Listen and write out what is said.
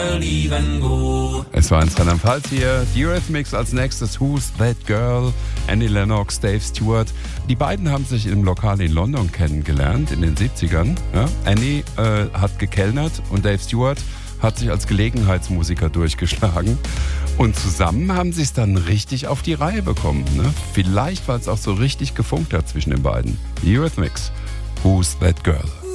Es war in Rheinland-Pfalz hier. Die Eurythmics als nächstes. Who's That Girl? Annie Lennox, Dave Stewart. Die beiden haben sich im Lokal in London kennengelernt in den 70ern. Ja? Annie hat gekellnert und Dave Stewart hat sich als Gelegenheitsmusiker durchgeschlagen. Und zusammen haben sie es dann richtig auf die Reihe bekommen. Ne? Vielleicht, weil es auch so richtig gefunkt hat zwischen den beiden. Die Eurythmics. Who's That Girl?